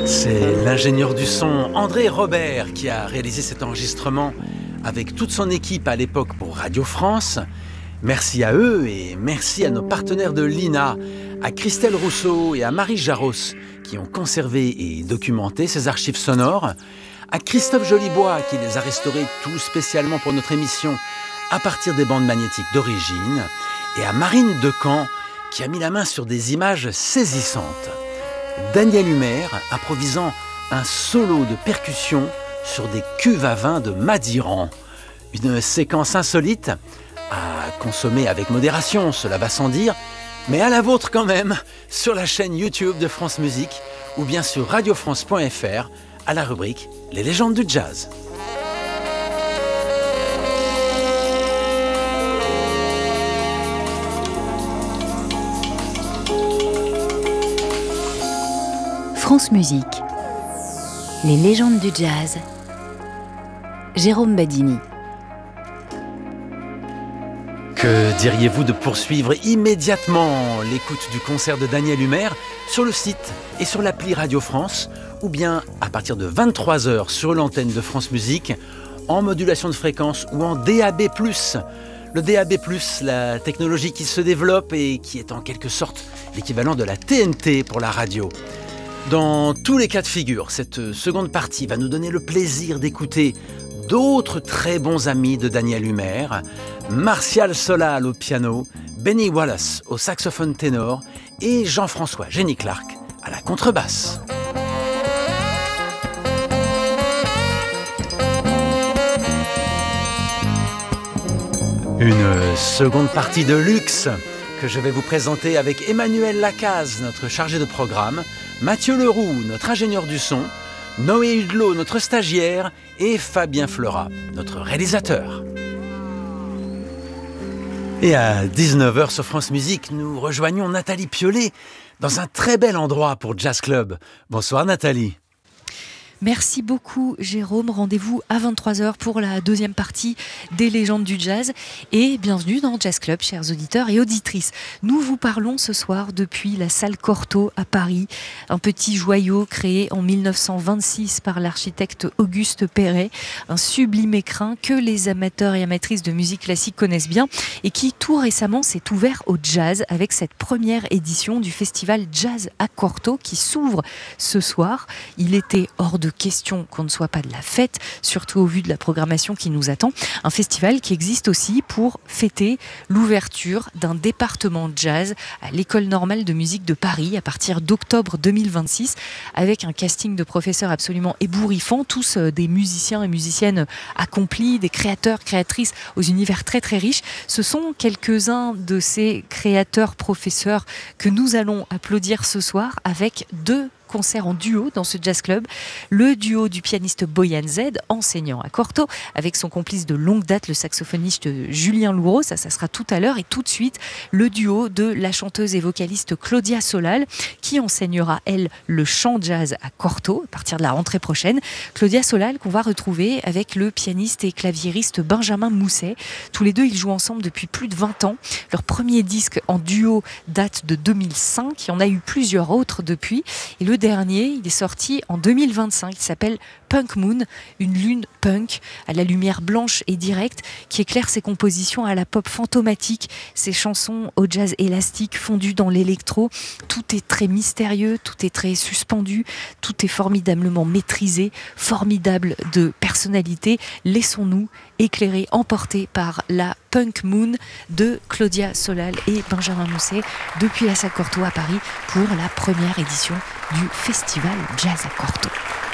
C'est l'ingénieur du son André Robert qui a réalisé cet enregistrement avec toute son équipe à l'époque pour Radio France. Merci à eux et merci à nos partenaires de l'INA, à Christelle Rousseau et à Marie Jaros qui ont conservé et documenté ces archives sonores, à Christophe Jolibois qui les a restaurées tout spécialement pour notre émission à partir des bandes magnétiques d'origine, et à Marine Decamp qui a mis la main sur des images saisissantes. Daniel Humer improvisant un solo de percussion sur des cuves à vin de Madiran. Une séquence insolite à consommer avec modération, cela va sans dire, mais à la vôtre quand même, sur la chaîne YouTube de France Musique ou bien sur radiofrance.fr à la rubrique Les légendes du jazz. France Musique, les légendes du jazz, Jérôme Badini. Que diriez-vous de poursuivre immédiatement l'écoute du concert de Daniel Humer sur le site et sur l'appli Radio France, ou bien à partir de 23h sur l'antenne de France Musique, en modulation de fréquence ou en DAB+. Le DAB+, la technologie qui se développe et qui est en quelque sorte l'équivalent de la TNT pour la radio. Dans tous les cas de figure, cette seconde partie va nous donner le plaisir d'écouter d'autres très bons amis de Daniel Humer, Martial Solal au piano, Benny Wallace au saxophone ténor et Jean-François Jenny Clark à la contrebasse. Une seconde partie de luxe que je vais vous présenter avec Emmanuel Lacaze, notre chargé de programme, Mathieu Leroux, notre ingénieur du son, Noé Hudelot, notre stagiaire, et Fabien Fleurat, notre réalisateur. Et à 19h sur France Musique, nous rejoignons Nathalie Piollet dans un très bel endroit pour Jazz Club. Bonsoir Nathalie. Merci beaucoup Jérôme, rendez-vous à 23h pour la deuxième partie des légendes du jazz et bienvenue dans Jazz Club, chers auditeurs et auditrices. Nous vous parlons ce soir depuis la salle Cortot à Paris, un petit joyau créé en 1926 par l'architecte Auguste Perret, un sublime écrin que les amateurs et amatrices de musique classique connaissent bien et qui tout récemment s'est ouvert au jazz avec cette première édition du festival Jazz à Cortot qui s'ouvre ce soir. Il était hors de question qu'on ne soit pas de la fête, surtout au vu de la programmation qui nous attend. Un festival qui existe aussi pour fêter l'ouverture d'un département jazz à l'École normale de musique de Paris à partir d'octobre 2026 avec un casting de professeurs absolument ébouriffant, tous des musiciens et musiciennes accomplis, des créateurs, créatrices aux univers très très riches. Ce sont quelques-uns de ces créateurs, professeurs que nous allons applaudir ce soir avec deux concert en duo dans ce jazz club, le duo du pianiste Boyan Z, enseignant à Cortot, avec son complice de longue date, le saxophoniste Julien Louraud, ça sera tout à l'heure, et tout de suite le duo de la chanteuse et vocaliste Claudia Solal, qui enseignera elle le chant jazz à Cortot à partir de la rentrée prochaine. Claudia Solal qu'on va retrouver avec le pianiste et claviériste Benjamin Mousset. Tous les deux, ils jouent ensemble depuis plus de 20 ans. Leur premier disque en duo date de 2005, il y en a eu plusieurs autres depuis, et le dernier, il est sorti en 2025, il s'appelle Punk Moon, une lune punk à la lumière blanche et directe qui éclaire ses compositions à la pop fantomatique, ses chansons au jazz élastique fondues dans l'électro. Tout est très mystérieux, tout est très suspendu, tout est formidablement maîtrisé, formidable de personnalité. Laissons-nous éclairer, emporter par la Punk Moon de Claudia Solal et Benjamin Mousset depuis la salle Cortot à Paris pour la première édition du festival Jazz à Cortot.